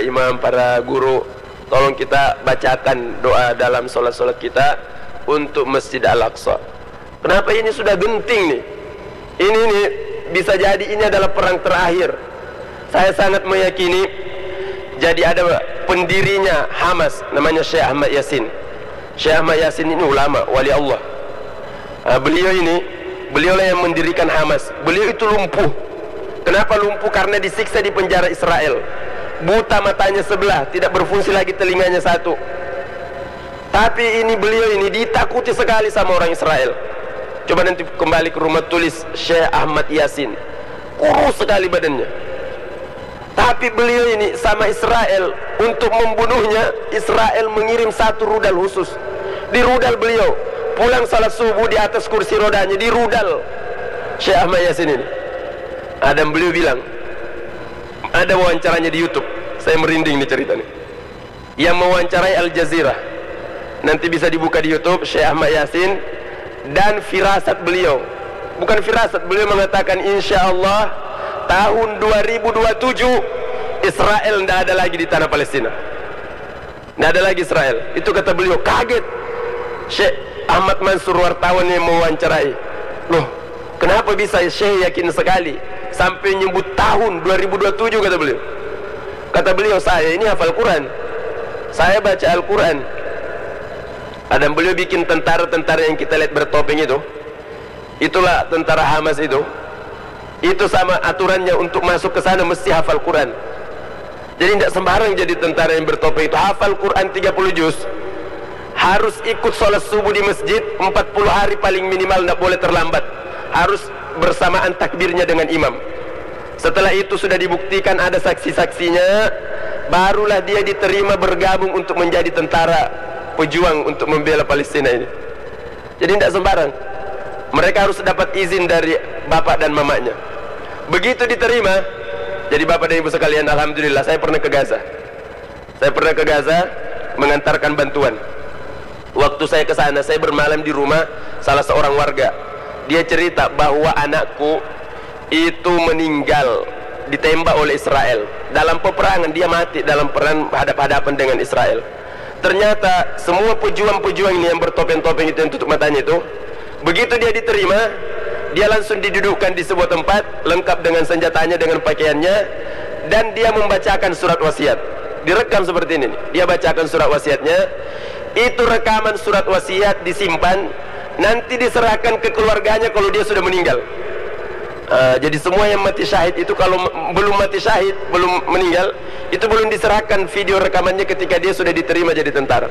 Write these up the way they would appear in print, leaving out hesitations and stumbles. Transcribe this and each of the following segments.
imam, para guru, tolong kita bacakan doa dalam solat-solat kita untuk Masjid Al-Aqsa. Kenapa ini sudah genting nih? Ini nih bisa jadi ini adalah perang terakhir. Saya sangat meyakini. Jadi ada pendirinya Hamas, namanya Syekh Ahmad Yasin. Syekh Ahmad Yasin ini ulama, wali Allah. Beliaulah yang mendirikan Hamas. Beliau itu lumpuh. Kenapa lumpuh? Karena disiksa di penjara Israel. Buta matanya sebelah, tidak berfungsi lagi telinganya satu. Tapi beliau ini ditakuti sekali sama orang Israel. Coba nanti kembali ke rumah, tulis Syekh Ahmad Yasin. Kurus sekali badannya. Tapi beliau ini sama Israel, untuk membunuhnya Israel mengirim satu rudal khusus. Di rudal beliau, pulang salat subuh di atas kursi rodanya, di rudal Syekh Ahmad Yasin ini. Dan beliau bilang, ada wawancaranya di YouTube, saya merinding nih cerita nih, yang mewawancarai Al Jazeera. Nanti bisa dibuka di YouTube, Syekh Ahmad Yasin. Dan firasat beliau, bukan firasat, beliau mengatakan insya Allah tahun 2027 Israel tidak ada lagi di tanah Palestina, tidak ada lagi Israel. Itu kata beliau. Kaget Syekh Ahmad Mansur, wartawan yang mewawancarai, loh kenapa bisa Syekh yakin sekali sampai nyebut tahun 2027, kata beliau. Kata beliau, saya ini hafal Quran, saya baca Al-Quran. Dan beliau bikin tentara-tentara yang kita lihat bertopeng itu, itulah tentara Hamas itu sama aturannya untuk masuk ke sana mesti hafal Quran. Jadi tidak sembarang jadi tentara yang bertopeng itu. Hafal Quran 30 juz, harus ikut sholat subuh di masjid 40 hari paling minimal, tidak boleh terlambat, harus bersamaan takbirnya dengan imam. Setelah itu sudah dibuktikan ada saksi-saksinya, barulah dia diterima bergabung untuk menjadi tentara pejuang untuk membela Palestina ini. Jadi tidak sembarang, mereka harus dapat izin dari bapak dan mamanya. Begitu diterima, jadi bapak dan ibu sekalian, alhamdulillah saya pernah ke Gaza. Saya pernah ke Gaza mengantarkan bantuan. Waktu saya ke sana, saya bermalam di rumah salah seorang warga. Dia cerita bahwa anakku itu meninggal ditembak oleh Israel dalam peperangan. Dia mati dalam perang hadap-hadapan dengan Israel. Ternyata semua pejuang-pejuang ini yang bertopeng-topeng itu, yang tutup matanya itu, begitu dia diterima, dia langsung didudukkan di sebuah tempat lengkap dengan senjatanya, dengan pakaiannya, dan dia membacakan surat wasiat. Direkam seperti ini, dia bacakan surat wasiatnya. Itu rekaman surat wasiat disimpan, nanti diserahkan ke keluarganya kalau dia sudah meninggal. Jadi semua yang mati syahid itu, kalau belum mati syahid, belum meninggal, itu belum diserahkan video rekamannya ketika dia sudah diterima jadi tentara.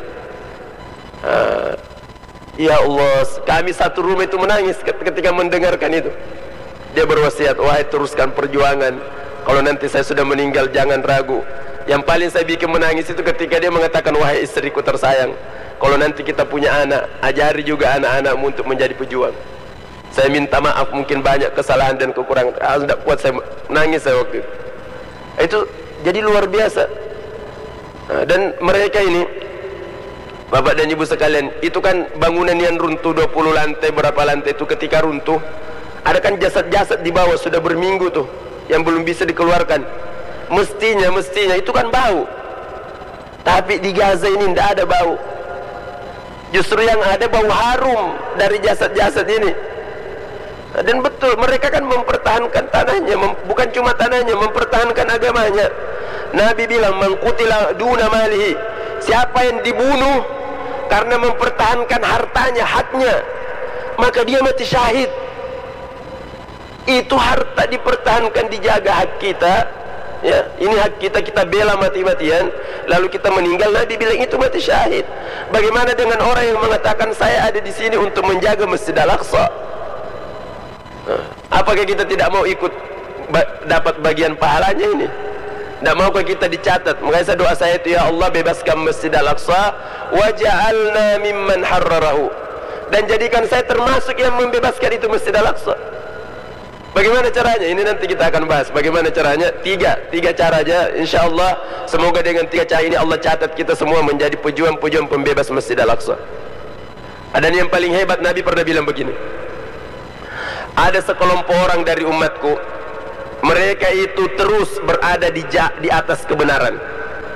Ya Allah, kami satu rumah itu menangis ketika mendengarkan itu. Dia berwasiat, wahai teruskan perjuangan, kalau nanti saya sudah meninggal jangan ragu. Yang paling saya bikin menangis itu ketika dia mengatakan, wahai istriku tersayang, kalau nanti kita punya anak, ajari juga anak-anakmu untuk menjadi pejuang. Saya minta maaf, mungkin banyak kesalahan dan kekurangan. Tidak kuat, saya nangis saya waktu itu. Itu jadi luar biasa. Dan mereka ini, bapak dan ibu sekalian, itu kan bangunan yang runtuh 20 lantai, berapa lantai itu ketika runtuh, ada kan jasad-jasad di bawah sudah berminggu tuh, yang belum bisa dikeluarkan. Mestinya itu kan bau. Tapi di Gaza ini tidak ada bau. Justru yang ada bau harum dari jasad-jasad ini. Dan betul, mereka kan mempertahankan tanahnya, bukan cuma tanahnya, mempertahankan agamanya. Nabi bilang, man qutila duna malihi, siapa yang dibunuh karena mempertahankan hartanya, haknya, maka dia mati syahid. Itu harta dipertahankan, dijaga hak kita, ya, ini hak kita, kita bela mati-matian, lalu kita meninggal, Nabi bilang itu mati syahid. Bagaimana dengan orang yang mengatakan saya ada di sini untuk menjaga Masjid Al-Aqsa? Apakah kita tidak mau ikut dapat bagian pahalanya ini? Tidak maukah kita dicatat? Makanya doa saya itu, ya Allah bebaskan Masjid Al-Aqsa, waj'alna mimman harrarahu, dan jadikan saya termasuk yang membebaskan itu Masjid Al-Aqsa. Bagaimana caranya? Ini nanti kita akan bahas bagaimana caranya. Tiga cara aja, insya Allah. Semoga dengan 3 cara ini Allah catat kita semua menjadi pejuang-pejuang pembebas Masjid Al-Aqsa. Dan yang paling hebat, Nabi pernah bilang begini, ada sekelompok orang dari umatku, mereka itu terus berada di atas kebenaran.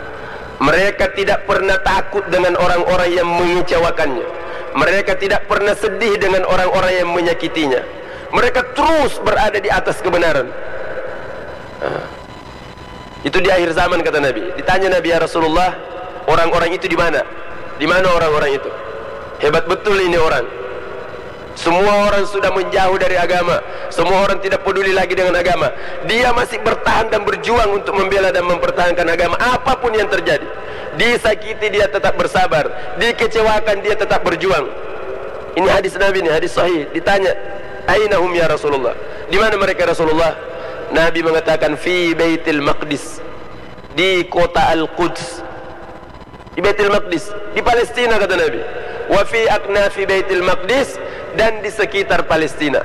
Mereka tidak pernah takut dengan orang-orang yang mengecewakannya. Mereka tidak pernah sedih dengan orang-orang yang menyakitinya. Mereka terus berada di atas kebenaran. Itu di akhir zaman, kata Nabi. Ditanya Nabi, ya Rasulullah, orang-orang itu di mana? Di mana orang-orang itu? Hebat betul ini orang. Semua orang sudah menjauh dari agama. Semua orang tidak peduli lagi dengan agama. Dia masih bertahan dan berjuang untuk membela dan mempertahankan agama, apapun yang terjadi. Disakiti dia tetap bersabar, dikecewakan dia tetap berjuang. Ini hadis Nabi, ini hadis sahih. Ditanya, aina hum ya Rasulullah? Di mana mereka Rasulullah? Nabi mengatakan, fi Baitul Maqdis, di kota Al-Quds. Di Baitul Maqdis, di Palestina, kata Nabi. Wa fi aknafi Baitul Maqdis, dan di sekitar Palestina.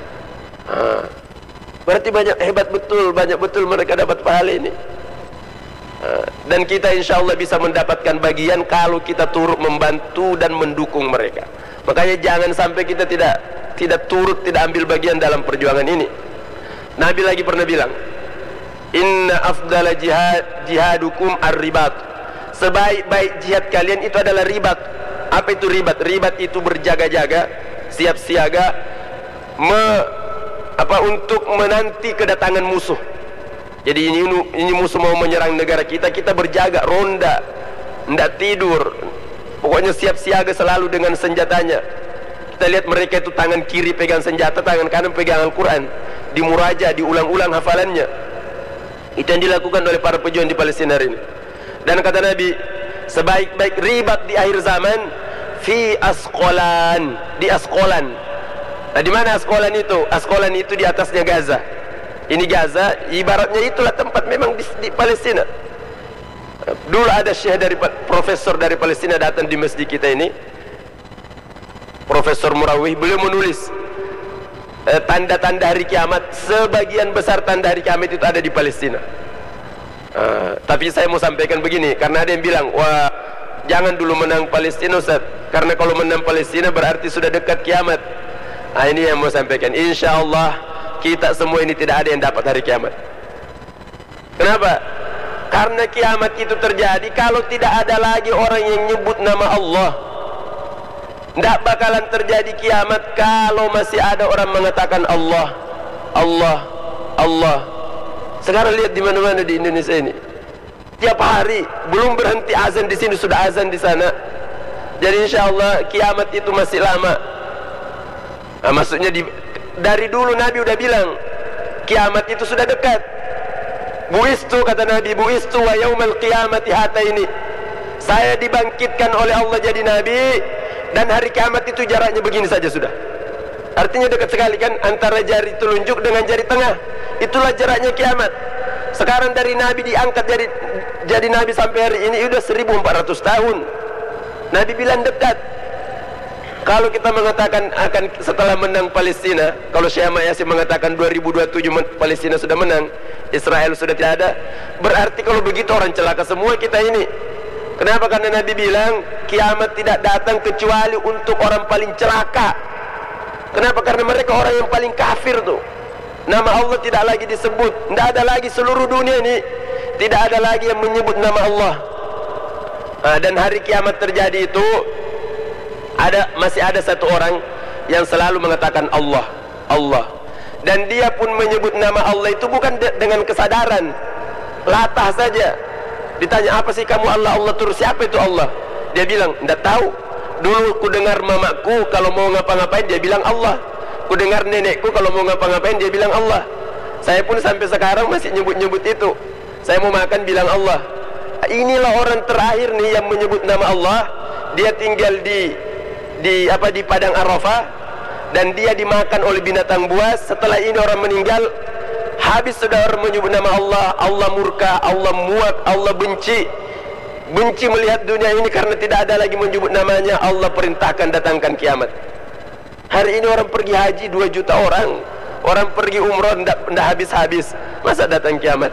Berarti banyak, hebat betul, banyak betul mereka dapat pahala ini. Dan kita insya Allah bisa mendapatkan bagian kalau kita turut membantu dan mendukung mereka. Makanya jangan sampai kita tidak turut, tidak ambil bagian dalam perjuangan ini. Nabi lagi pernah bilang, inna afdala jihadukum ar-ribat. Sebaik-baik jihad kalian itu adalah ribat. Apa itu ribat? Ribat itu berjaga-jaga, siap siaga, untuk menanti kedatangan musuh. Jadi ini musuh mau menyerang negara kita, kita berjaga, ronda, tidak tidur, pokoknya siap siaga selalu dengan senjatanya. Kita lihat mereka itu tangan kiri pegang senjata, tangan kanan pegang Al-Quran, di muraja, diulang-ulang hafalannya. Itu yang dilakukan oleh para pejuang di Palestina hari ini. Dan kata Nabi, sebaik-baik ribat di akhir zaman, fi Asqalan, di Asqalan. Nah, di mana Asqalan itu? Asqalan itu di atasnya Gaza. Ini Gaza, ibaratnya itulah tempat memang di Palestina. Dulu ada syekh profesor dari Palestina datang di masjid kita ini, Profesor Murawih. Beliau menulis tanda-tanda hari kiamat. Sebagian besar tanda hari kiamat itu ada di Palestina. Tapi saya mau sampaikan begini, karena ada yang bilang, wah, jangan dulu menang Palestina Ustaz, karena kalau menang Palestina berarti sudah dekat kiamat. Nah, ini yang mau sampaikan. Insya Allah kita semua ini tidak ada yang dapat hari kiamat. Kenapa? Karena kiamat itu terjadi kalau tidak ada lagi orang yang nyebut nama Allah. Tidak bakalan terjadi kiamat kalau masih ada orang mengatakan Allah, Allah, Allah. Sekarang lihat di mana-mana di Indonesia ini, tiap hari belum berhenti azan di sini sudah azan di sana. Jadi insya Allah kiamat itu masih lama. Nah, maksudnya dari dulu Nabi udah bilang kiamat itu sudah dekat. Buistu, kata Nabi, buistu wa yaumal qiyamati hataini. Saya dibangkitkan oleh Allah jadi Nabi, dan hari kiamat itu jaraknya begini saja sudah. Artinya dekat sekali kan, antara jari telunjuk dengan jari tengah. Itulah jaraknya kiamat. Sekarang dari Nabi diangkat jadi Nabi sampai hari ini sudah 1400 tahun. Nabi bilang dekat. Kalau kita mengatakan akan setelah menang Palestina, kalau Syekh Ahmad Yasin mengatakan 2027 Palestina sudah menang, Israel sudah tidak ada, berarti kalau begitu orang celaka semua kita ini. Kenapa? Karena Nabi bilang kiamat tidak datang kecuali untuk orang paling celaka. Kenapa? Karena mereka orang yang paling kafir tuh. Nama Allah tidak lagi disebut. Tidak ada lagi seluruh dunia ini, tidak ada lagi yang menyebut nama Allah. Dan hari kiamat terjadi itu masih ada satu orang yang selalu mengatakan Allah, Allah. Dan dia pun menyebut nama Allah itu bukan dengan kesadaran, latah saja. Ditanya, apa sih kamu Allah, Allah terus, siapa itu Allah? Dia bilang, tidak tahu. Dulu ku dengar mamaku kalau mau ngapa-ngapain dia bilang Allah. Ku dengar nenekku kalau mau ngapa-ngapain dia bilang Allah. Saya pun sampai sekarang masih nyebut-nyebut itu. Saya mau makan bilang Allah. Inilah orang terakhir nih yang menyebut nama Allah. Dia tinggal di padang Arafah, dan dia dimakan oleh binatang buas. Setelah ini orang meninggal, habis sudah orang menyebut nama Allah. Allah murka, Allah muak, Allah benci melihat dunia ini karena tidak ada lagi menyebut namanya. Allah perintahkan datangkan kiamat. Hari ini orang pergi haji 2 juta orang pergi umroh tidak habis-habis, masa datang kiamat?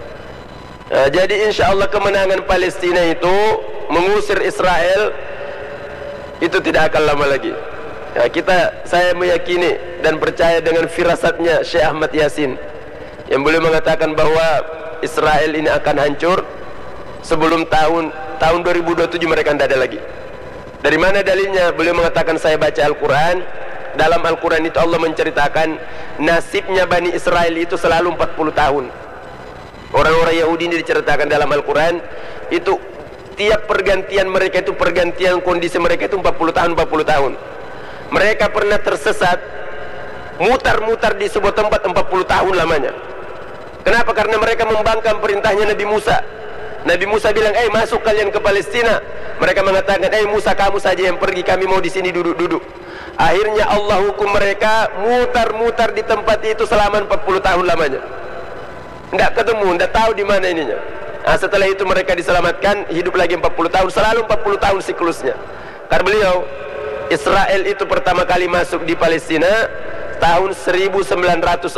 Jadi insya Allah kemenangan Palestina itu mengusir Israel itu tidak akan lama lagi. Saya meyakini dan percaya dengan firasatnya Syekh Ahmad Yasin yang boleh mengatakan bahwa Israel ini akan hancur sebelum tahun 2027 mereka tidak ada lagi. Dari mana dalilnya? Beliau mengatakan, saya baca Al-Quran. Dalam Al-Quran itu Allah menceritakan nasibnya Bani Israel itu selalu 40 tahun. Orang-orang Yahudi ini diceritakan dalam Al-Quran itu tiap pergantian mereka itu, pergantian kondisi mereka itu 40 tahun, 40 tahun. Mereka pernah tersesat, mutar-mutar di sebuah tempat 40 tahun lamanya. Kenapa? Karena mereka membangkang perintahnya Nabi Musa. Nabi Musa bilang, masuk kalian ke Palestina. Mereka mengatakan, Musa kamu saja yang pergi, kami mau di sini duduk-duduk. Akhirnya Allah hukum mereka mutar-mutar di tempat itu selama 40 tahun lamanya. Tidak ketemu, tidak tahu di mana ininya. Nah, setelah itu mereka diselamatkan, hidup lagi 40 tahun, selalu 40 tahun siklusnya. Karena beliau, Israel itu pertama kali masuk di Palestina tahun 1948.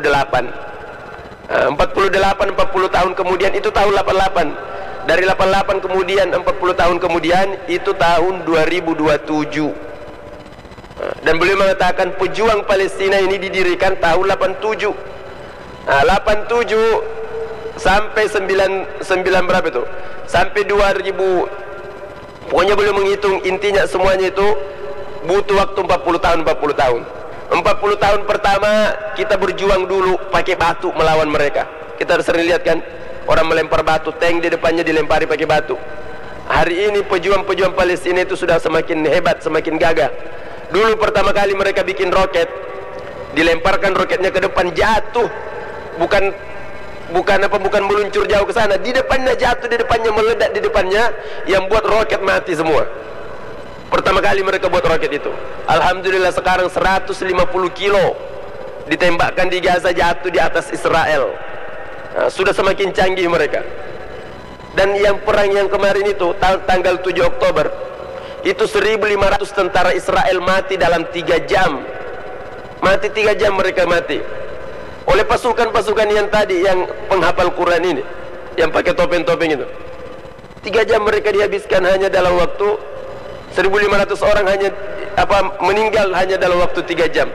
48, 40 tahun kemudian itu tahun 88. Dari 88 kemudian 40 tahun kemudian itu tahun 2027. Dan beliau mengatakan pejuang Palestina ini didirikan tahun 87. 87 sampai 99 berapa itu? Sampai 2000. Pokoknya beliau menghitung, intinya semuanya itu butuh waktu 40 tahun, 40 tahun. 40 tahun pertama kita berjuang dulu pakai batu melawan mereka. Kita sering lihat kan, orang melempar batu, tank di depannya dilempari pakai batu. Hari ini pejuang-pejuang Palestina itu sudah semakin hebat, semakin gagah. Dulu pertama kali mereka bikin roket, dilemparkan roketnya ke depan, jatuh. Bukan meluncur jauh ke sana, di depannya jatuh, di depannya meledak, di depannya, yang buat roket mati semua. Pertama kali mereka buat roket itu. Alhamdulillah sekarang 150 kilo ditembakkan di Gaza, jatuh di atas Israel. Sudah semakin canggih mereka. Dan yang perang yang kemarin itu tanggal 7 Oktober itu 1.500 tentara Israel mati dalam 3 jam. Mati 3 jam mereka mati oleh pasukan-pasukan yang tadi, yang penghafal Quran ini, yang pakai topeng-topeng itu. 3 jam mereka dihabiskan hanya dalam waktu 1.500 orang hanya meninggal hanya dalam waktu 3 jam.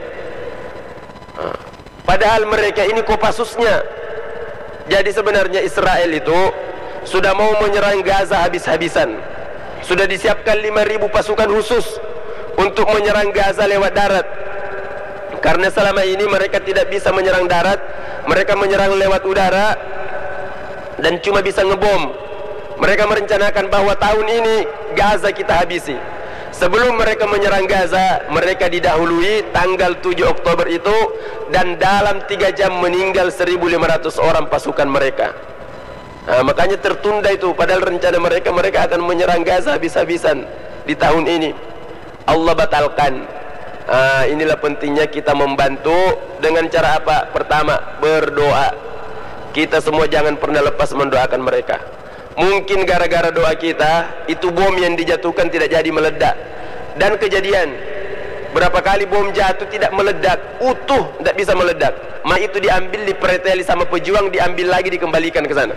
Padahal mereka ini Kopassusnya. Jadi sebenarnya Israel itu sudah mau menyerang Gaza habis-habisan. Sudah disiapkan 5.000 pasukan khusus untuk menyerang Gaza lewat darat. Karena selama ini mereka tidak bisa menyerang darat, mereka menyerang lewat udara dan cuma bisa ngebom. Mereka merencanakan bahwa tahun ini Gaza kita habisi. Sebelum mereka menyerang Gaza, mereka didahului tanggal 7 Oktober itu, dan dalam 3 jam meninggal 1.500 orang pasukan mereka. Makanya tertunda itu, padahal rencana mereka akan menyerang Gaza habis-habisan di tahun ini. Allah batalkan. Inilah pentingnya kita membantu dengan cara apa? Pertama, berdoa. Kita semua jangan pernah lepas mendoakan mereka. Mungkin gara-gara doa kita, itu bom yang dijatuhkan tidak jadi meledak. Dan kejadian, berapa kali bom jatuh tidak meledak, utuh, tidak bisa meledak. Maka itu diambil, dipreteli sama pejuang, diambil lagi, dikembalikan ke sana.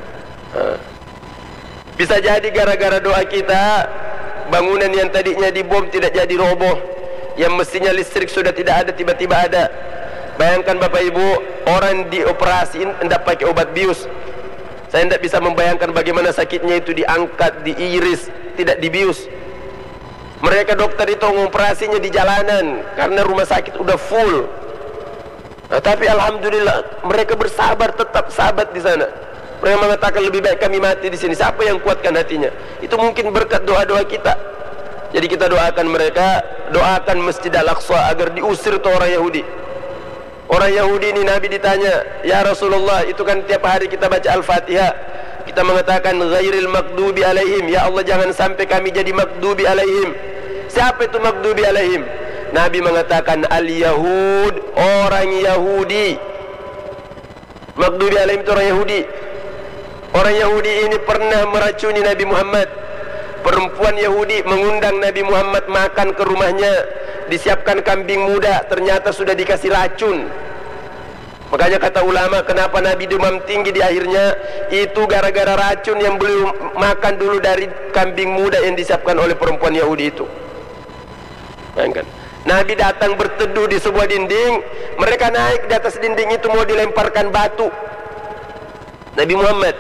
Bisa jadi gara-gara doa kita, bangunan yang tadinya dibom tidak jadi roboh. Yang mestinya listrik sudah tidak ada, tiba-tiba ada. Bayangkan Bapak Ibu, orang dioperasiin tidak pakai obat bius. Saya tidak bisa membayangkan bagaimana sakitnya itu, diangkat, diiris, tidak dibius. Mereka dokter itu mengoperasinya di jalanan karena rumah sakit udah full. Tapi alhamdulillah mereka bersabar, tetap sahabat di sana. Mereka mengatakan lebih baik kami mati di sini. Siapa yang kuatkan hatinya? Itu mungkin berkat doa-doa kita. Jadi kita doakan mereka, doakan Masjid Al-Aqsa agar diusir tuh orang Yahudi. Orang Yahudi ini Nabi ditanya, ya Rasulullah, itu kan tiap hari kita baca Al-Fatihah, kita mengatakan ghairil maghdubi alaihim, ya Allah jangan sampai kami jadi maghdubi alaihim. Siapa itu maghdubi alaihim? Nabi mengatakan al-Yahud, orang Yahudi. Maghdubi alaihim itu orang Yahudi. Orang Yahudi ini pernah meracuni Nabi Muhammad. Perempuan Yahudi mengundang Nabi Muhammad makan ke rumahnya, disiapkan kambing muda, ternyata sudah dikasih racun. Makanya kata ulama, kenapa Nabi demam tinggi di akhirnya, itu gara-gara racun yang beliau makan dulu dari kambing muda yang disiapkan oleh perempuan Yahudi itu. Bayangkan, Nabi datang berteduh di sebuah dinding, mereka naik di atas dinding itu mau dilemparkan batu. Nabi Muhammad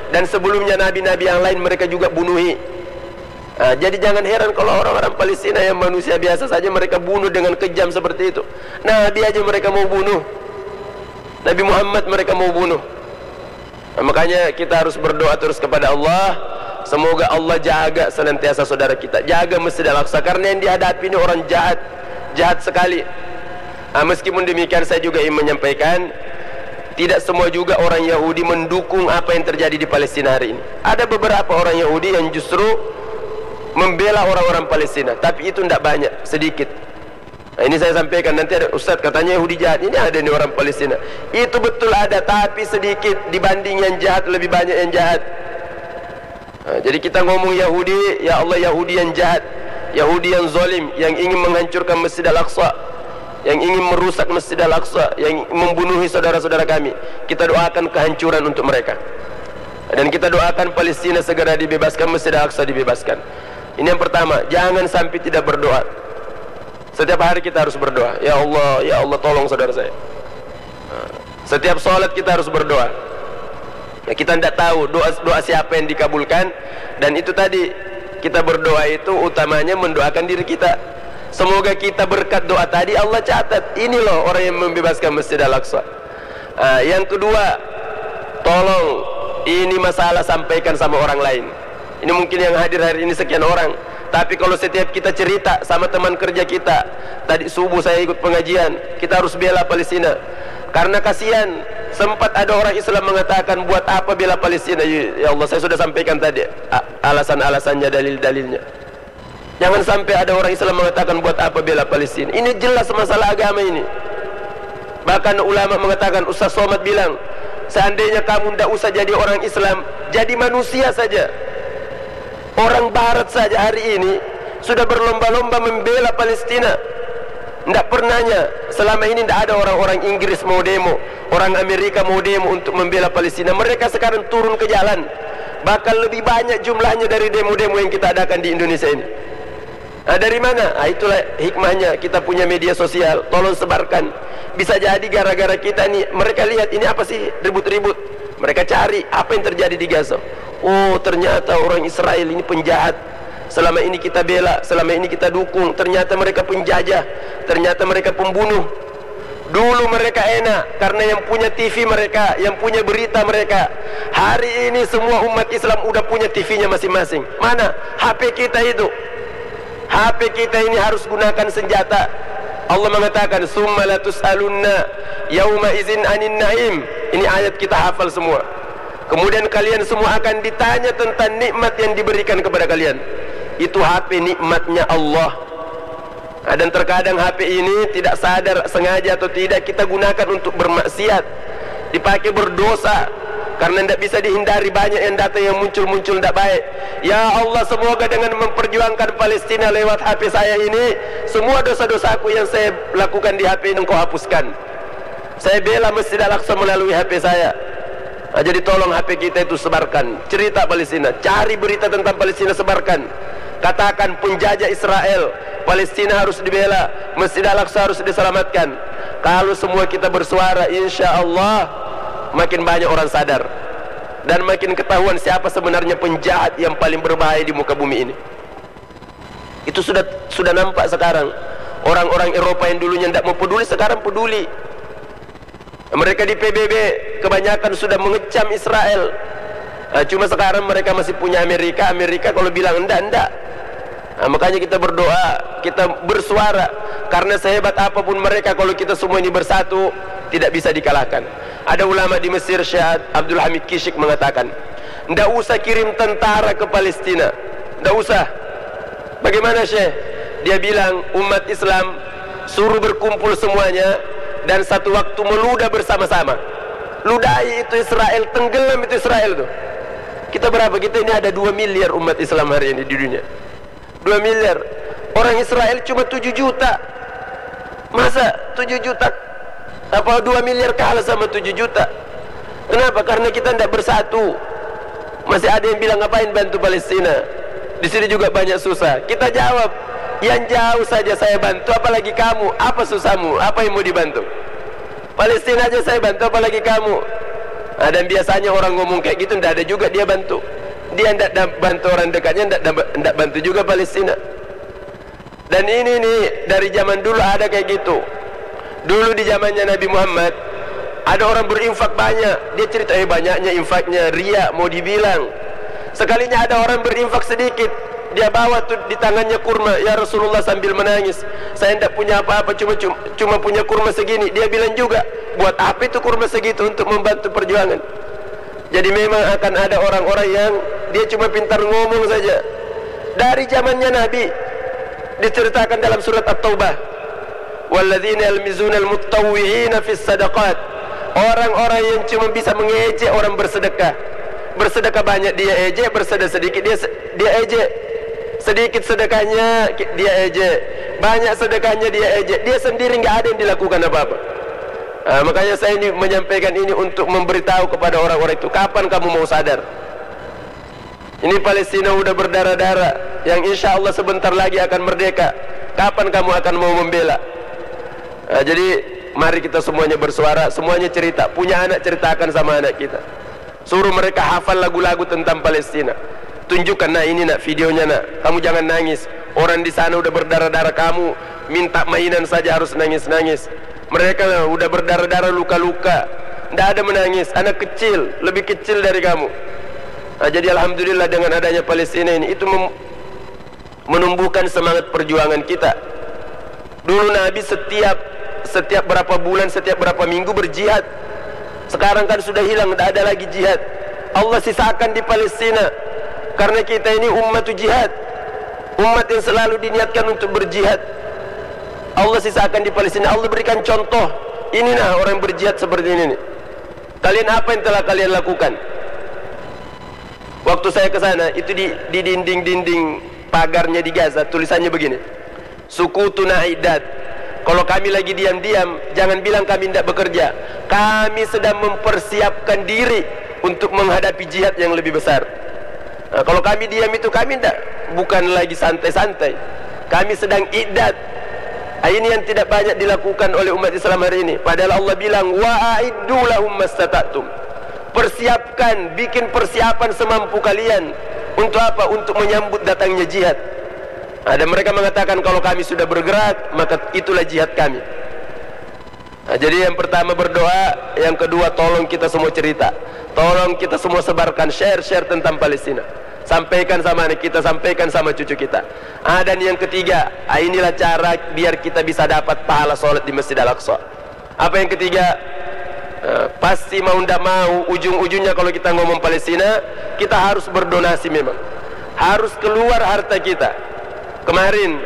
dan sebelumnya nabi-nabi yang lain mereka juga bunuhi. Jadi jangan heran kalau orang-orang Palestina yang manusia biasa saja mereka bunuh dengan kejam seperti itu. Nabi aja mereka mau bunuh, Nabi Muhammad mereka mau bunuh. Makanya kita harus berdoa terus kepada Allah, semoga Allah jaga senantiasa saudara kita, jaga Masjid Al-Aqsa, karena yang dihadapi ini orang jahat, jahat sekali. Meskipun demikian saya juga ingin menyampaikan, tidak semua juga orang Yahudi mendukung apa yang terjadi di Palestina hari ini. Ada beberapa orang Yahudi yang justru membela orang-orang Palestina, tapi itu tidak banyak, sedikit. Ini saya sampaikan, nanti ada Ustaz katanya Yahudi jahat, ini ada nih orang Palestina. Itu betul ada, tapi sedikit dibanding yang jahat, lebih banyak yang jahat. Jadi kita ngomong Yahudi, ya Allah, Yahudi yang jahat, Yahudi yang zalim, yang ingin menghancurkan Masjid Al-Aqsa, yang ingin merusak Masjid Al-Aqsa, yang membunuhi saudara-saudara kami. Kita doakan kehancuran untuk mereka, dan kita doakan Palestina segera dibebaskan, Masjid Al-Aqsa dibebaskan. Ini yang pertama, jangan sampai tidak berdoa. Setiap hari kita harus berdoa, ya Allah tolong saudara saya. Setiap sholat kita harus berdoa. Kita tidak tahu doa siapa yang dikabulkan, dan itu tadi, kita berdoa itu utamanya mendoakan diri kita. Semoga kita berkat doa tadi Allah catat, ini loh orang yang membebaskan Masjid Al-Aqsa. Yang kedua, tolong ini masalah sampaikan sama orang lain. Ini mungkin yang hadir hari ini sekian orang, tapi kalau setiap kita cerita sama teman kerja kita, tadi subuh saya ikut pengajian, kita harus bela Palestina, karena kasihan. Sempat ada orang Islam mengatakan, buat apa bela Palestina? Ya Allah, saya sudah sampaikan tadi alasan-alasannya, dalil-dalilnya. Jangan sampai ada orang Islam mengatakan, buat apa bela Palestina. Ini jelas masalah agama ini. Bahkan ulama mengatakan, Ustaz Somad bilang, seandainya kamu tidak usah jadi orang Islam, jadi manusia saja. Orang Barat saja hari ini sudah berlomba-lomba membela Palestina. Tidak pernahnya selama ini tidak ada orang-orang Inggris mau demo, orang Amerika mau demo untuk membela Palestina. Mereka sekarang turun ke jalan, bahkan lebih banyak jumlahnya dari demo-demo yang kita adakan di Indonesia ini. Dari mana? Itulah hikmahnya kita punya media sosial. Tolong sebarkan. Bisa jadi gara-gara kita nih, mereka lihat ini apa sih ribut-ribut, mereka cari apa yang terjadi di Gaza. Oh, ternyata orang Israel ini penjahat. Selama ini kita bela, selama ini kita dukung, ternyata mereka penjajah, ternyata mereka pembunuh. Dulu mereka enak karena yang punya TV mereka, yang punya berita mereka. Hari ini semua umat Islam udah punya TV-nya masing-masing. Mana HP kita itu? HP kita ini harus gunakan senjata. Allah mengatakan, summa latus'alunna yauma izin anin naim. Ini ayat kita hafal semua. Kemudian kalian semua akan ditanya tentang nikmat yang diberikan kepada kalian. Itu HP nikmatnya Allah. Dan terkadang HP ini tidak sadar sengaja atau tidak kita gunakan untuk bermaksiat, dipakai berdosa, karena tidak bisa dihindari banyak yang datang yang muncul-muncul tidak baik. Ya Allah, semoga dengan memperjuangkan Palestina lewat HP saya ini, semua dosa-dosaku yang saya lakukan di HP ini Engkau hapuskan. Saya bela Masjid Al-Aqsa melalui HP saya. Jadi tolong HP kita itu sebarkan cerita Palestina, cari berita tentang Palestina, sebarkan. Katakan penjajah Israel, Palestina harus dibela, Masjid Al-Aqsa harus diselamatkan. Kalau semua kita bersuara, insya Allah makin banyak orang sadar, dan makin ketahuan siapa sebenarnya penjahat yang paling berbahaya di muka bumi ini. Itu sudah nampak sekarang. Orang-orang Eropa yang dulunya tidak mau peduli, sekarang peduli. Mereka di PBB kebanyakan sudah mengecam Israel. Cuma sekarang mereka masih punya Amerika. Amerika kalau bilang enggak. Makanya kita berdoa, kita bersuara, karena sehebat apapun mereka, kalau kita semua ini bersatu, tidak bisa dikalahkan. Ada ulama di Mesir, Syekh Abdul Hamid Kishik mengatakan, tidak usah kirim tentara ke Palestina, tidak usah. Bagaimana Syekh? Dia bilang, umat Islam suruh berkumpul semuanya, dan satu waktu meludah bersama-sama. Ludahi itu Israel, tenggelam itu Israel tuh. Kita berapa? Kita ini ada 2 miliar umat Islam hari ini di dunia. 2 miliar. Orang Israel cuma 7 juta. Masa 7 juta? Apa 2 miliar kalah sama 7 juta? Kenapa? Karena kita tidak bersatu. Masih ada yang bilang, ngapain bantu Palestina? Di sini juga banyak susah. Kita jawab, yang jauh saja saya bantu, apalagi kamu. Apa susahmu? Apa yang mau dibantu? Palestina aja saya bantu, apalagi kamu. Dan biasanya orang ngomong kayak gitu, tidak ada juga dia bantu. Dia tidak bantu orang dekatnya, tidak bantu juga Palestina. Dan ini nih dari zaman dulu ada kayak gitu. Dulu di zamannya Nabi Muhammad ada orang berinfak banyak. Dia cerita banyaknya infaknya, riya mau dibilang. Sekalinya ada orang berinfak sedikit, dia bawa tuh di tangannya kurma, ya Rasulullah, sambil menangis, saya tidak punya apa-apa, cuma punya kurma segini. Dia bilang juga, buat apa itu kurma segitu? Untuk membantu perjuangan. Jadi memang akan ada orang-orang yang dia cuma pintar ngomong saja. Dari zamannya Nabi diceritakan dalam surat At-Taubah, walladzina yalmizuna al-muttawwi'ina fis sadaqat, orang-orang yang cuma bisa mengejek orang bersedekah. Bersedekah banyak dia ejek, bersedekah sedikit dia ejek. Sedikit sedekahnya dia ejek, banyak sedekahnya dia ejek. Dia sendiri nggak ada yang dilakukan apa-apa. Makanya saya ini menyampaikan ini untuk memberitahu kepada orang-orang itu, kapan kamu mau sadar? Ini Palestina udah berdarah-darah, yang insya Allah sebentar lagi akan merdeka. Kapan kamu akan mau membela? Jadi mari kita semuanya bersuara, semuanya cerita. Punya anak, ceritakan sama anak kita. Suruh mereka hafal lagu-lagu tentang Palestina. Tunjukkan, nah ini nak videonya nak. Kamu jangan nangis. Orang di sana udah berdarah-darah, kamu minta mainan saja harus nangis-nangis. Mereka udah berdarah-darah, luka-luka, tidak ada menangis. Anak kecil, lebih kecil dari kamu. Jadi alhamdulillah dengan adanya Palestina ini, itu menumbuhkan semangat perjuangan kita. Dulu Nabi setiap berapa bulan, setiap berapa minggu berjihad. Sekarang kan sudah hilang, tidak ada lagi jihad. Allah sisakan di Palestina, karena kita ini umat jihad, umat yang selalu diniatkan untuk berjihad. Allah sisakan di Palestina. Allah berikan contoh. Ini nah orang berjihad seperti ini nih. Kalian apa yang telah kalian lakukan? Waktu saya ke sana, itu di dinding-dinding pagarnya di Gaza tulisannya begini, Sukutuna Iddad. Kalau kami lagi diam-diam, jangan bilang kami tidak bekerja. Kami sedang mempersiapkan diri untuk menghadapi jihad yang lebih besar. Kalau kami diam itu kami tidak, bukan lagi santai-santai. Kami sedang iddad. Ini yang tidak banyak dilakukan oleh umat Islam hari ini. Padahal Allah bilang, wa'iddu lahum mastata'tum. Persiapkan, bikin persiapan semampu kalian. Untuk apa? Untuk menyambut datangnya jihad. Dan mereka mengatakan, kalau kami sudah bergerak, maka itulah jihad kami. Jadi yang pertama berdoa, yang kedua tolong kita semua cerita, tolong kita semua sebarkan, share tentang Palestina. Sampaikan sama anak kita, sampaikan sama cucu kita. Dan yang ketiga, inilah cara biar kita bisa dapat pahala sholat di Masjid Al-Aqsa. Apa yang ketiga? Pasti mau tidak mau, ujung-ujungnya kalau kita ngomong Palestina, kita harus berdonasi memang. Harus keluar harta kita. Kemarin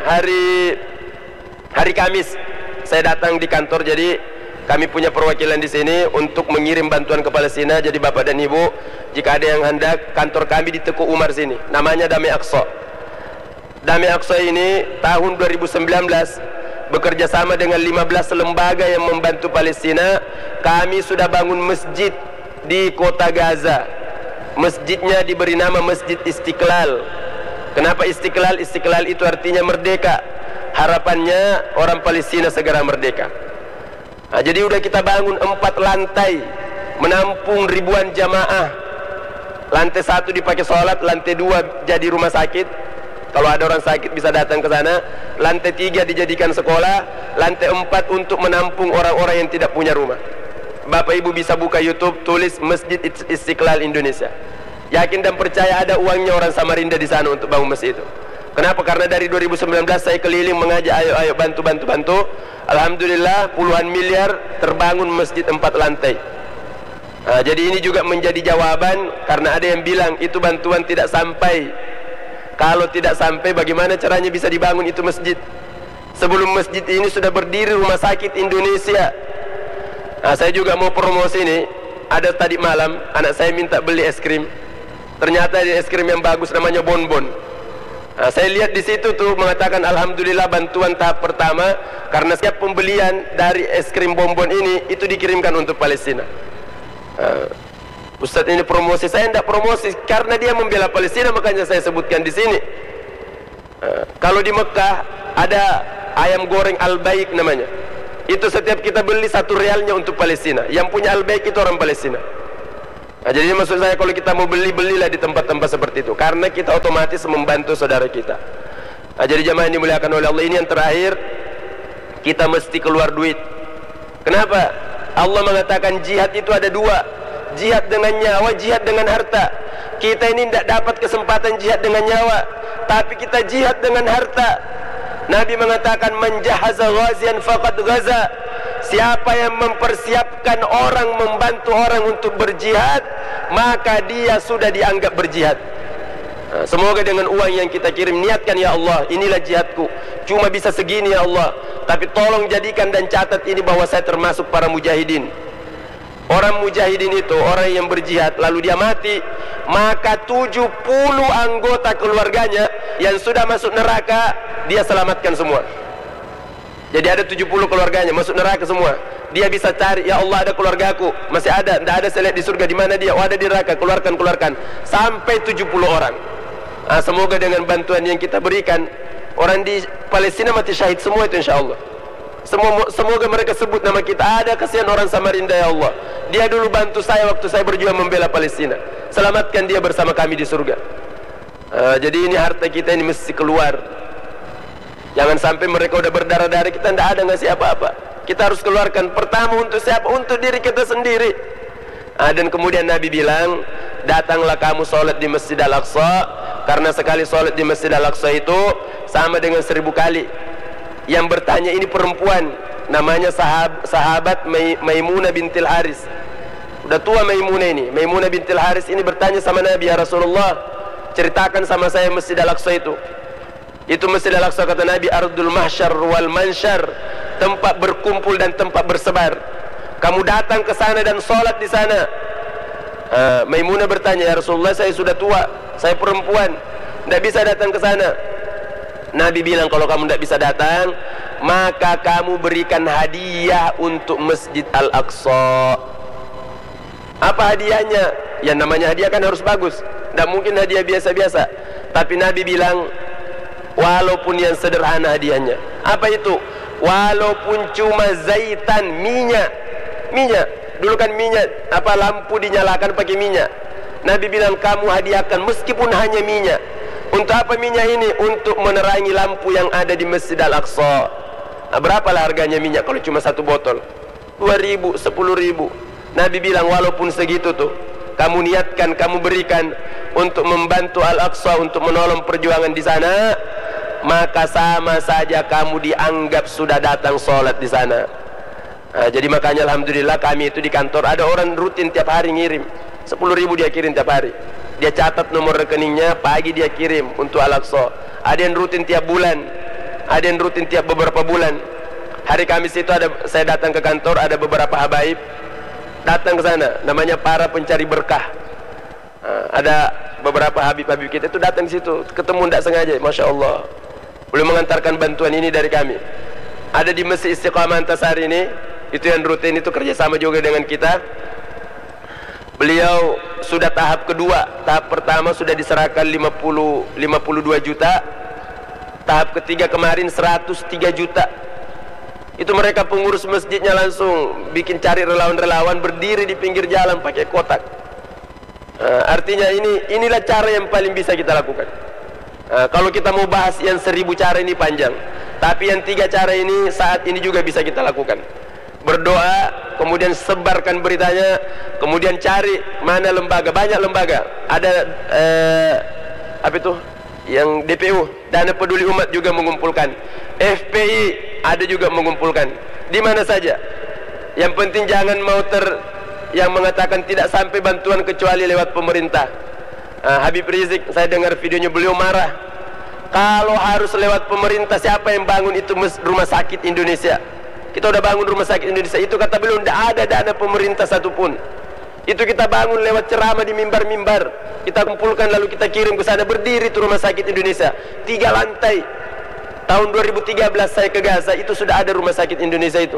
hari Kamis saya datang di kantor, jadi kami punya perwakilan di sini untuk mengirim bantuan ke Palestina. Jadi Bapak dan Ibu, jika ada yang hendak, kantor kami di Teguh Umar sini, namanya Damai Aqsa. Damai Aqsa ini tahun 2019 bekerja sama dengan 15 lembaga yang membantu Palestina. Kami sudah bangun masjid di kota Gaza. Masjidnya diberi nama Masjid Istiqlal. Kenapa Istiqlal? Istiqlal itu artinya merdeka. Harapannya orang Palestina segera merdeka. Jadi udah kita bangun 4 lantai, menampung ribuan jamaah. Lantai 1 dipakai sholat, lantai 2 jadi rumah sakit, kalau ada orang sakit bisa datang ke sana. Lantai 3 dijadikan sekolah, lantai 4 untuk menampung orang-orang yang tidak punya rumah. Bapak Ibu bisa buka YouTube, tulis Masjid Istiqlal Indonesia. Yakin dan percaya ada uangnya orang Samarinda di sana untuk bangun masjid itu. Kenapa? Karena dari 2019 saya keliling mengajak, ayo bantu. Alhamdulillah puluhan miliar terbangun masjid 4 lantai. Jadi ini juga menjadi jawaban, karena ada yang bilang itu bantuan tidak sampai. Kalau tidak sampai, bagaimana caranya bisa dibangun itu masjid? Sebelum masjid ini sudah berdiri rumah sakit Indonesia. Saya juga mau promosi ini. Ada tadi malam anak saya minta beli es krim. Ternyata ada es krim yang bagus namanya Bonbon. Saya lihat di situ tuh mengatakan alhamdulillah bantuan tahap pertama, karena setiap pembelian dari es krim Bonbon ini itu dikirimkan untuk Palestina. Ustadz ini promosi, saya tidak promosi karena dia membela Palestina, makanya saya sebutkan di sini. Kalau di Mekah ada ayam goreng Al-Baik namanya. Itu setiap kita beli 1 rialnya untuk Palestina. Yang punya Al-Baik itu orang Palestina. Jadi maksud saya kalau kita mau belilah di tempat-tempat seperti itu, karena kita otomatis membantu saudara kita. Jadi jamaah yang dimuliakan oleh Allah, ini yang terakhir, kita mesti keluar duit. Kenapa? Allah mengatakan jihad itu ada dua, jihad dengan nyawa, jihad dengan harta. Kita ini tidak dapat kesempatan jihad dengan nyawa, tapi kita jihad dengan harta. Nabi mengatakan man jahaza ghazian faqad ghaza. Siapa yang mempersiapkan orang, membantu orang untuk berjihad, maka dia sudah dianggap berjihad. Semoga dengan uang yang kita kirim, niatkan, ya Allah, inilah jihadku, cuma bisa segini ya Allah, tapi tolong jadikan dan catat ini bahwa saya termasuk para mujahidin. Orang mujahidin itu orang yang berjihad lalu dia mati, maka 70 anggota keluarganya yang sudah masuk neraka dia selamatkan semua. Jadi ada 70 keluarganya masuk neraka semua, dia bisa cari, ya Allah ada keluargaku, masih ada, tidak ada, saya lihat di surga, di mana dia? Oh ada di neraka, keluarkan, sampai 70 orang. Semoga dengan bantuan yang kita berikan, orang di Palestina mati syahid semua itu insya Allah. Semoga mereka sebut nama kita. Ada kasihan orang Samarinda, ya Allah, dia dulu bantu saya waktu saya berjuang membela Palestina, selamatkan dia bersama kami di surga. Jadi ini harta kita ini mesti keluar. Jangan sampai mereka udah berdarah-darah, kita tidak ada ngasih apa-apa. Kita harus keluarkan. Pertama untuk siapa? Untuk diri kita sendiri. Dan kemudian Nabi bilang, datanglah kamu sholat di Masjid Al-Aqsa, karena sekali sholat di Masjid Al-Aqsa itu sama dengan 1000 kali. Yang bertanya ini perempuan, namanya sahabat Maimunah bintil Haris. Udah tua Maimunah ini. Maimunah bintil Haris ini bertanya sama Nabi, ya Rasulullah, ceritakan sama saya Masjid Al-Aqsa itu. Itu Masjid Al-Aqsa, kata Nabi, ardul mahsyar wal mansyar, tempat berkumpul dan tempat bersebar. Kamu datang ke sana dan sholat di sana. Maimunah bertanya, ya Rasulullah, saya sudah tua, saya perempuan, tidak bisa datang ke sana. Nabi bilang, kalau kamu tidak bisa datang, maka kamu berikan hadiah untuk Masjid Al-Aqsa. Apa hadiahnya? Yang namanya hadiah kan harus bagus, tidak mungkin hadiah biasa-biasa. Tapi Nabi bilang, walaupun yang sederhana hadiahnya. Apa itu? Walaupun cuma zaitan, minyak. Dulu kan minyak, lampu dinyalakan pakai minyak. Nabi bilang, kamu hadiahkan meskipun hanya minyak. Untuk apa minyak ini? Untuk menerangi lampu yang ada di Masjid Al-Aqsa. Berapalah harganya minyak kalau cuma 1 botol? 2.000, 10.000. Nabi bilang, walaupun segitu tuh, kamu niatkan, kamu berikan untuk membantu Al-Aqsa, untuk menolong perjuangan di sana, maka sama saja kamu dianggap sudah datang sholat di sana. Jadi makanya alhamdulillah kami itu di kantor ada orang rutin tiap hari ngirim 10.000, dia kirim tiap hari. Dia catat nomor rekeningnya, pagi dia kirim untuk Al-Aqsa. Ada yang rutin tiap bulan, ada yang rutin tiap beberapa bulan. Hari Kamis itu saya datang ke kantor, ada beberapa habaib datang ke sana, namanya para pencari berkah. Ada beberapa habib-habib kita itu datang di situ, ketemu tidak sengaja, masya Allah, boleh mengantarkan bantuan ini dari kami. Ada di Masjid Istiqamah Antasari ini, itu yang rutin, itu kerjasama juga dengan kita. Beliau sudah tahap kedua. Tahap pertama sudah diserahkan 52 juta. Tahap ketiga kemarin 103 juta. Itu mereka pengurus masjidnya langsung bikin cari relawan-relawan berdiri di pinggir jalan pakai kotak. Artinya inilah cara yang paling bisa kita lakukan. Kalau kita mau bahas yang 1000 cara ini panjang, tapi yang 3 cara ini saat ini juga bisa kita lakukan. Berdoa, kemudian sebarkan beritanya, kemudian cari mana lembaga, banyak lembaga. Ada apa itu? Yang DPU, Dana Peduli Umat juga mengumpulkan. FPI ada juga mengumpulkan. Di mana saja. Yang penting jangan mau yang mengatakan tidak sampai bantuan kecuali lewat pemerintah. Habib Rizik, saya dengar videonya, beliau marah. Kalau harus lewat pemerintah, siapa yang bangun itu rumah sakit Indonesia? Kita udah bangun rumah sakit Indonesia, itu kata beliau tidak ada dana pemerintah satupun. Itu kita bangun lewat ceramah di mimbar-mimbar, kita kumpulkan lalu kita kirim ke sana. Berdiri itu rumah sakit Indonesia 3 lantai. Tahun 2013 saya ke Gaza, itu sudah ada rumah sakit Indonesia itu.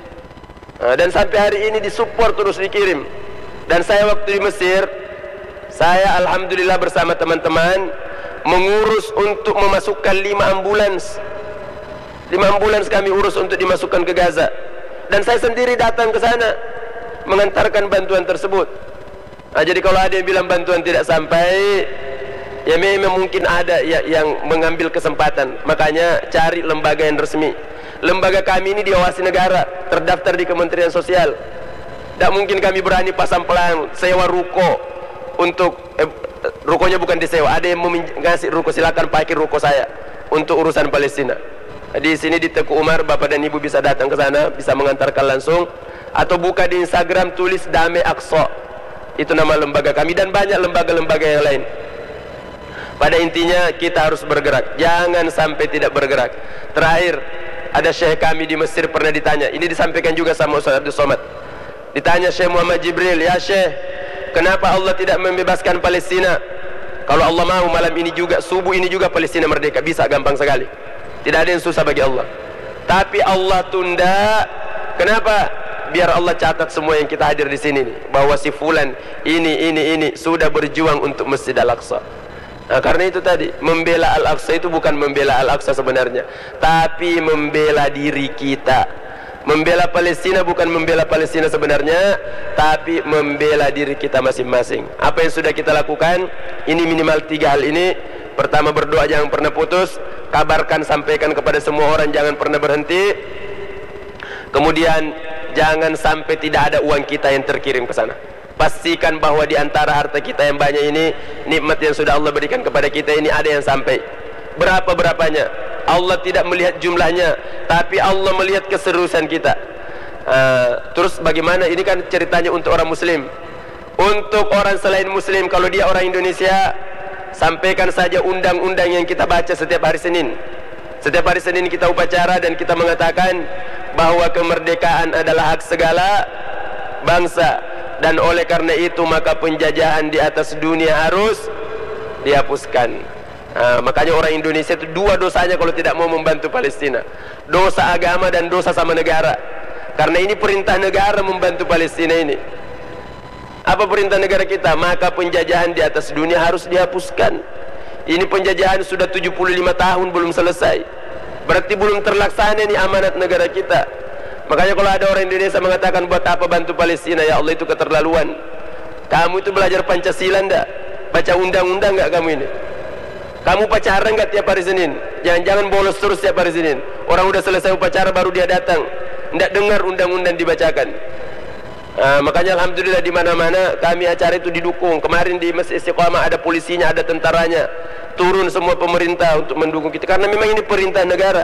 Dan sampai hari ini disupport, terus dikirim. Dan saya waktu di Mesir, saya alhamdulillah bersama teman-teman mengurus untuk memasukkan 5 ambulans. 5 ambulans kami urus untuk dimasukkan ke Gaza. Dan saya sendiri datang ke sana mengantarkan bantuan tersebut. Jadi kalau ada yang bilang bantuan tidak sampai, ya memang mungkin ada yang mengambil kesempatan. Makanya cari lembaga yang resmi. Lembaga kami ini diawasi negara, terdaftar di Kementerian Sosial. Tidak mungkin kami berani pasang pelang sewa ruko untuk rukonya bukan disewa, ada yang ngasih ruko, silakan pakai ruko saya untuk urusan Palestina. Di sini di Teguh Umar, Bapak dan Ibu bisa datang ke sana, bisa mengantarkan langsung, atau buka di Instagram tulis Damai Aqsa. Itu nama lembaga kami, dan banyak lembaga-lembaga yang lain. Pada intinya kita harus bergerak, jangan sampai tidak bergerak. Terakhir, ada syekh kami di Mesir pernah ditanya, ini disampaikan juga sama Ustaz Abdul Somad. Ditanya Syekh Muhammad Jibril, ya Syekh, kenapa Allah tidak membebaskan Palestina? Kalau Allah mau malam ini juga, subuh ini juga Palestina merdeka, bisa, gampang sekali. Tidak ada yang susah bagi Allah. Tapi Allah tunda. Kenapa? Biar Allah catat semua yang kita hadir di sini nih, bahwa si fulan ini sudah berjuang untuk Masjid Al-Aqsa. Nah, karena itu tadi, membela Al-Aqsa itu bukan membela Al-Aqsa sebenarnya, tapi membela diri kita. Membela Palestina bukan membela Palestina sebenarnya, tapi membela diri kita masing-masing. Apa yang sudah kita lakukan, ini minimal 3 hal ini. Pertama, berdoa jangan pernah putus, kabarkan, sampaikan kepada semua orang, jangan pernah berhenti. Kemudian jangan sampai tidak ada uang kita yang terkirim ke sana. Pastikan bahwa di antara harta kita yang banyak ini, nikmat yang sudah Allah berikan kepada kita ini, ada yang sampai. Berapa-berapanya Allah tidak melihat jumlahnya, tapi Allah melihat keseriusan kita. Terus bagaimana? Ini kan ceritanya untuk orang muslim. Untuk orang selain muslim, kalau dia orang Indonesia, sampaikan saja undang-undang yang kita baca setiap hari Senin. Setiap hari Senin kita upacara dan kita mengatakan bahwa kemerdekaan adalah hak segala bangsa, dan oleh karena itu maka penjajahan di atas dunia harus dihapuskan. Makanya orang Indonesia itu 2 dosanya kalau tidak mau membantu Palestina: dosa agama dan dosa sama negara. Karena ini perintah negara membantu Palestina ini. Apa perintah negara kita? Maka penjajahan di atas dunia harus dihapuskan. Ini penjajahan sudah 75 tahun belum selesai, berarti belum terlaksana ini amanat negara kita. Makanya kalau ada orang Indonesia mengatakan buat apa bantu Palestina, ya Allah, itu keterlaluan. Kamu itu belajar Pancasila enggak? Baca undang-undang enggak kamu ini? Kamu pacaran enggak tiap hari Senin? Jangan-jangan bolos terus tiap hari Senin. Orang udah selesai upacara baru dia datang, enggak dengar undang-undang dibacakan. Makanya alhamdulillah di mana-mana kami acara itu didukung. Kemarin di Masjid Istiqamah ada polisinya, ada tentaranya, turun semua pemerintah untuk mendukung kita, karena memang ini perintah negara.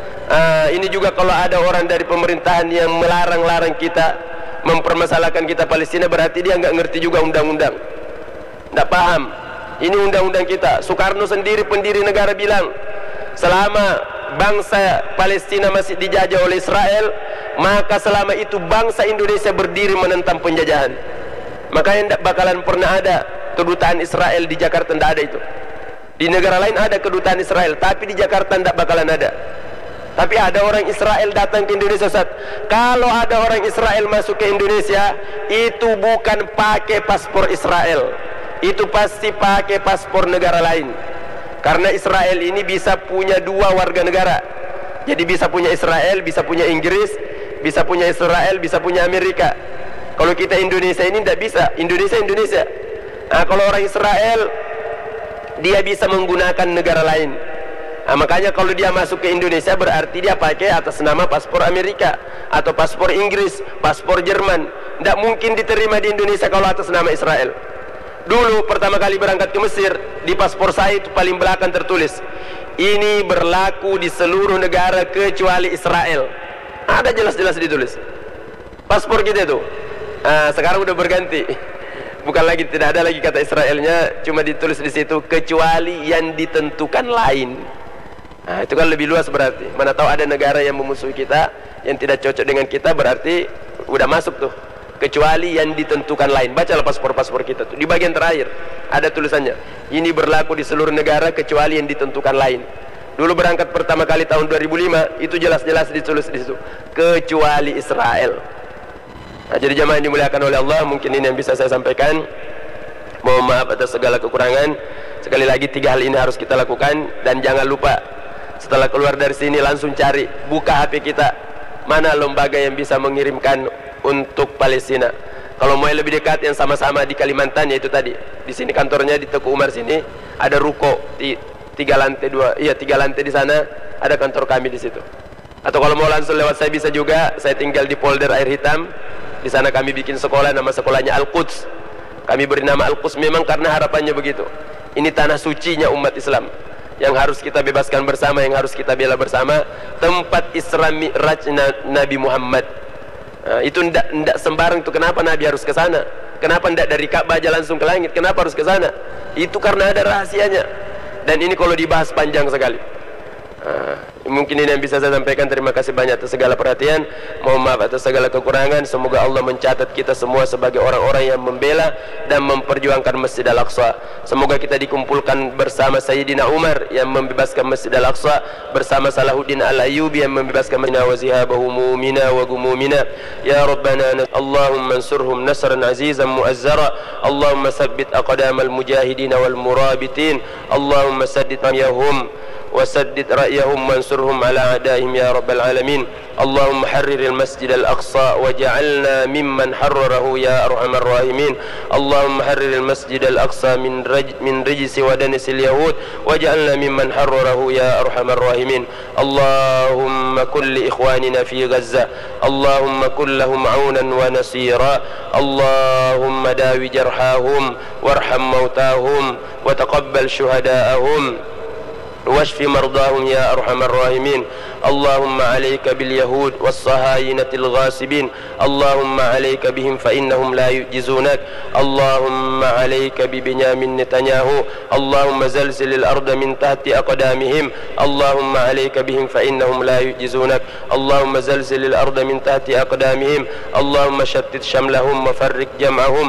Ini juga kalau ada orang dari pemerintahan yang melarang-larang kita, mempermasalahkan kita Palestina, berarti dia nggak ngerti juga undang-undang, nggak paham. Ini undang-undang kita. Soekarno sendiri pendiri negara bilang, selama bangsa Palestina masih dijajah oleh Israel, maka selama itu bangsa Indonesia berdiri menentang penjajahan. Makanya tidak bakalan pernah ada kedutaan Israel di Jakarta, tidak ada itu. Di negara lain ada kedutaan Israel, tapi di Jakarta tidak bakalan ada. Tapi ada orang Israel datang ke Indonesia, Ustaz. Kalau ada orang Israel masuk ke Indonesia, itu bukan pakai paspor Israel, itu pasti pakai paspor negara lain. Karena Israel ini bisa punya 2 warga negara. Jadi bisa punya Israel, bisa punya Inggris, bisa punya Israel, bisa punya Amerika. Kalau kita Indonesia ini tidak bisa. Indonesia. Kalau orang Israel, dia bisa menggunakan negara lain. Makanya kalau dia masuk ke Indonesia, berarti dia pakai atas nama paspor Amerika atau paspor Inggris, paspor Jerman. Tidak mungkin diterima di Indonesia kalau atas nama Israel. Dulu pertama kali berangkat ke Mesir, di paspor saya itu paling belakang tertulis, ini berlaku di seluruh negara kecuali Israel. Ada jelas-jelas ditulis paspor kita itu. Sekarang udah berganti, bukan lagi, tidak ada lagi kata Israelnya, cuma ditulis di situ kecuali yang ditentukan lain. Itu kan lebih luas berarti. Mana tahu ada negara yang memusuhi kita, yang tidak cocok dengan kita, berarti udah masuk tuh. Kecuali yang ditentukan lain. Bacalah paspor-paspor kita tuh. Di bagian terakhir ada tulisannya, ini berlaku di seluruh negara kecuali yang ditentukan lain. Dulu berangkat pertama kali tahun 2005, itu jelas-jelas ditulis di situ, kecuali Israel. Jadi jamaah yang dimuliakan oleh Allah, mungkin ini yang bisa saya sampaikan. Mohon maaf atas segala kekurangan. Sekali lagi 3 hal ini harus kita lakukan. Dan jangan lupa, setelah keluar dari sini langsung cari, buka HP kita, mana lembaga yang bisa mengirimkan untuk Palestina. Kalau mau yang lebih dekat, yang sama-sama di Kalimantan, yaitu tadi di sini kantornya di Teguh Umar sini ada ruko di 3 lantai 2, iya 3 lantai di sana ada kantor kami di situ. Atau kalau mau langsung lewat saya bisa juga, saya tinggal di Polder Air Hitam. Di sana kami bikin sekolah, nama sekolahnya Al-Quds. Kami beri nama Al-Quds memang karena harapannya begitu. Ini tanah sucinya umat Islam yang harus kita bebaskan bersama, yang harus kita bela bersama. Tempat Isra Mi'raj Nabi Muhammad. Itu tidak sembarang. Itu kenapa Nabi harus ke sana? Kenapa tidak dari Ka'bah aja langsung ke langit? Kenapa harus ke sana? Itu karena ada rahasianya. Dan ini kalau dibahas panjang sekali. Mungkin ini yang bisa saya sampaikan. Terima kasih banyak atas segala perhatian. Mohon maaf atas segala kekurangan. Semoga Allah mencatat kita semua sebagai orang-orang yang membela dan memperjuangkan Masjid Al-Aqsa. Semoga kita dikumpulkan bersama Sayyidina Umar yang membebaskan Masjid Al-Aqsa, bersama Salahuddin Al-Ayyubi yang membebaskan Madinah wa zihabahu mu'mina wa gumumina. Ya Rabbana, Allahumma ansurhum nasran azizan mu'azzara. Allahumma sabbit aqdamal mujahidin wal murabitin. Allahumma saddid ramyahum وسدد رأيهم وانصرهم على أعدائهم يا رب العالمين. اللهم حرر المسجد الأقصى وجعلنا ممن حرره يا أرحم الراحمين. اللهم حرر المسجد الأقصى من رجس ودنس اليهود وجعلنا ممن حرره يا أرحم الراحمين. اللهم كن لإخواننا في غزة، اللهم كن لهم عونا ونصيرا. اللهم داوي جرحاهم وارحم موتاهم وتقبل شهداءهم واشف مرضاهم يا أرحم الراحمين. اللهم عليك باليهود والصهاينة الغاصبين. اللهم عليك بهم فإنهم لا يعجزونك. اللهم عليك ببنيامين نتنياهو. اللهم زلزل الأرض من تحت أقدامهم. اللهم عليك بهم فإنهم لا يعجزونك. اللهم زلزل الأرض من تحت أقدامهم. اللهم شتت شملهم وفرق جمعهم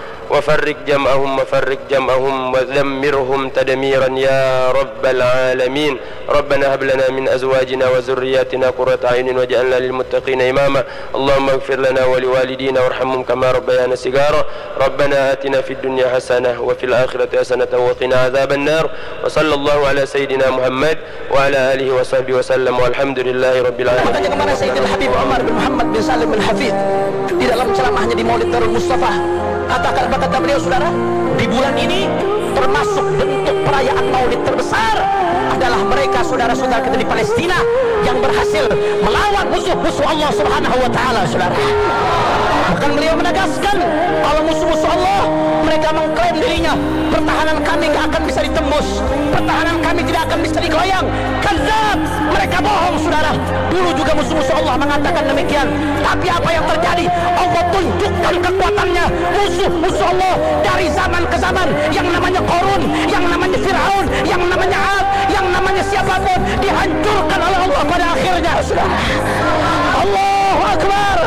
وفرق جمعهم ودمرهم تدميرا يا رب العالمين. ربنا هب لنا من أزواجنا وذرياتنا قرة أعين واجعلنا للمتقين إماما. اللهم اغفر لنا ولوالدينا وارحمهم كما ربيانا صغارا. ربنا آتنا في الدنيا حسنة وفي الآخرة حسنة وقنا عذاب النار. وصلى الله على سيدنا محمد وعلى آله وصحبه وسلم والحمد لله رب العالمين. Tanya kemana Sayyidina Habib Umar bin Muhammad bin Salim bin Hafid di dalam ceramahnya di Maulid Darul Mustafa. Kata beliau, saudara, di bulan ini termasuk bentuk perayaan Maulid terbesar adalah mereka saudara-saudara kita di Palestina yang berhasil melawan musuh-musuh Allah Subhanahu wa taala, saudara. Bahkan beliau menegaskan kalau musuh-musuh Allah mereka mengklaim dirinya, pertahanan kami tidak akan bisa ditembus, pertahanan kami tidak akan bisa digoyang. Kadzab, mereka bohong, saudara. Dulu juga musuh-musuh Allah mengatakan demikian. Tapi apa yang terjadi? Allah tunjukkan kekuatannya. Musuh-musuh Allah dari zaman ke zaman, yang namanya Qarun, yang namanya Fir'aun, yang namanya Ad, yang namanya siapapun, dihancurkan oleh Allah pada akhirnya, saudara. Allahu Akbar.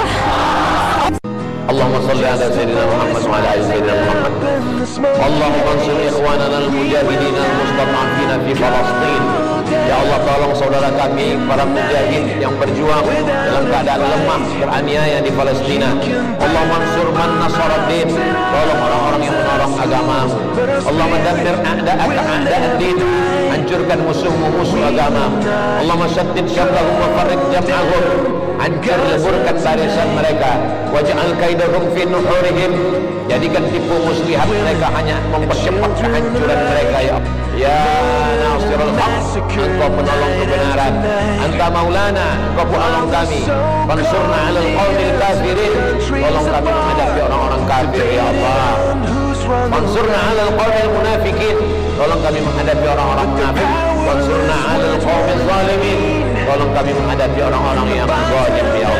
اللهم صل على سيدنا محمد وعلى ال سيدنا محمد. اللهم انصر اخواننا المجاهدين المستضعفين في فلسطين. Ya Allah, tolong saudara kami para mujahid yang berjuang dalam keadaan lemah, teraniaya di Palestina. Allah mansur man nasaraddin, tolong orang-orang yang menolong agamamu. Allah madammir a'da'aka a'da'ad-din, hancurkan musuh-musuh agama. Allah masyaddid syamlahum wa farriq jam'ahum, hancur leburkan barisan mereka. Waj'al kaidahum fi nuhurihim, jadikan tipu muslihat mereka hanya mempercepat kehancuran mereka. Ya Allah, ya Nasirul Haq, Engkau penolong kebenaran. Anta Maulana, Engkau penolong kami. Fansurna 'alal qaumil kafirin, tolong kami menghadapi orang-orang kafir. Ya Allah, Fansurna 'alal qaumil munafikin, tolong kami menghadapi orang-orang munafik. Fansurna 'alal qaumil zalimin, tolong kami menghadapi orang-orang yang zalim. Ya Allah.